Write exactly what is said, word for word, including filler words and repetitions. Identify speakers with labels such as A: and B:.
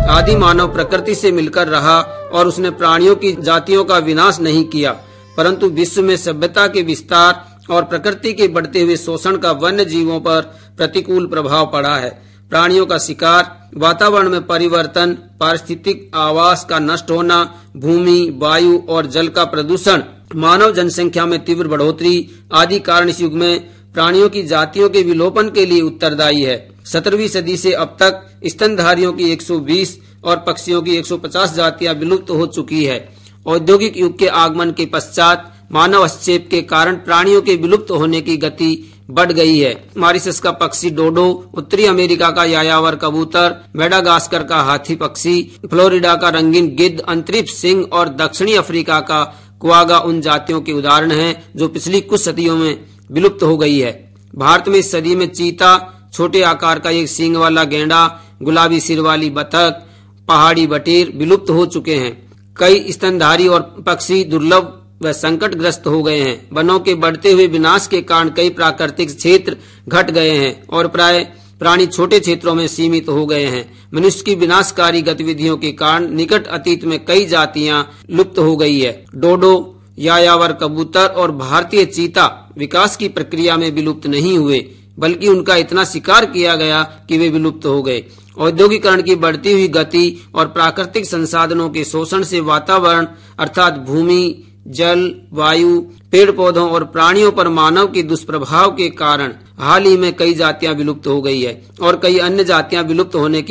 A: आदि मानव प्रकृति से मिलकर रहा और उसने प्राणियों की जातियों का विनाश नहीं किया, परंतु विश्व में सभ्यता के विस्तार और प्रकृति के बढ़ते हुए शोषण का वन्य जीवों पर प्रतिकूल प्रभाव पड़ा है। प्राणियों का शिकार, वातावरण में परिवर्तन, पारिस्थितिक आवास का नष्ट होना, भूमि, वायु और जल का प्रदूषण, मानव जनसंख्या में तीव्र बढ़ोतरी आदि कारण इस युग में प्राणियों की जातियों के विलोपन के लिए उत्तरदायी है। सत्रहवीं सदी से अब तक स्तनधारियों की एक सौ बीस और पक्षियों की एक सौ पचास जातियां विलुप्त हो चुकी है। औद्योगिक युग के आगमन के पश्चात मानव हस्तक्षेप के कारण प्राणियों के विलुप्त होने की गति बढ़ गई है। मॉरिशस का पक्षी डोडो, उत्तरी अमेरिका का यायावर कबूतर, मेडागास्कर का हाथी पक्षी, फ्लोरिडा का रंगीन गिद्ध, अंतरिक्ष सिंह और दक्षिणी अफ्रीका का क्वागा उन जातियों के उदाहरण हैं जो पिछली कुछ सदियों में विलुप्त हो गई है। भारत में इस सदी में चीता, छोटे आकार का एक सींग वाला गेंडा, गुलाबी सिर वाली बतख, पहाड़ी बटेर विलुप्त हो चुके हैं। कई स्तनधारी और पक्षी दुर्लभ व संकटग्रस्त हो गए हैं। वनों के बढ़ते हुए विनाश के कारण कई प्राकृतिक क्षेत्र घट गए हैं और प्राय प्राणी छोटे क्षेत्रों में सीमित हो गए हैं। मनुष्य की विनाशकारी गतिविधियों के कारण निकट अतीत में कई जातियां लुप्त हो गई है। डोडो, यायावर कबूतर और भारतीय चीता विकास की प्रक्रिया में विलुप्त नहीं हुए, बल्कि उनका इतना शिकार किया गया कि वे विलुप्त हो गए। औद्योगिकरण की बढ़ती हुई गति और प्राकृतिक संसाधनों के शोषण से वातावरण अर्थात भूमि, जल, वायु, पेड़ पौधों और प्राणियों पर मानव के दुष्प्रभाव के कारण हाल ही में कई जातियां विलुप्त हो गई है और कई अन्य जातियां विलुप्त होने की